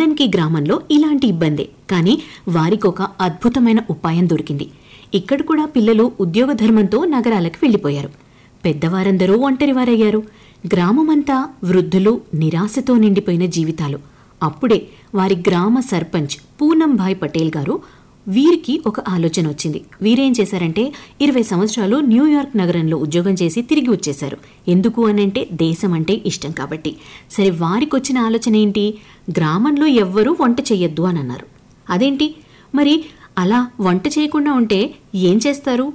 హిండన్కి గ్రామంలో ఇలాంటి ఇబ్బందే. కానీ వారికొక అద్భుతమైన ఉపాయం దొరికింది. ఇక్కడ కూడా పిల్లలు ఉద్యోగ ధర్మంతో నగరాలకు వెళ్లిపోయారు. పెద్దవారందరూ ఒంటరివారయ్యారు. గ్రామమంతా వృద్ధులు, నిరాశతో నిండిపోయిన జీవితాలు. అప్పుడే వారి గ్రామ సర్పంచ్ పూనంభాయ్ పటేల్ గారు వీరికి ఒక ఆలోచన వచ్చింది. వీరేం చేశారంటే 20 సంవత్సరాలు న్యూయార్క్ నగరంలో ఉద్యోగం చేసి తిరిగి వచ్చేశారు. ఎందుకు అనంటే దేశం అంటే ఇష్టం కాబట్టి. సరే, వారికి వచ్చిన ఆలోచన ఏంటి? గ్రామంలో ఎవ్వరూ వంట చెయ్యొద్దు అని అన్నారు. అదేంటి మరి? అలా వంట చేయకుండా ఉంటే ఏం చేస్తారు?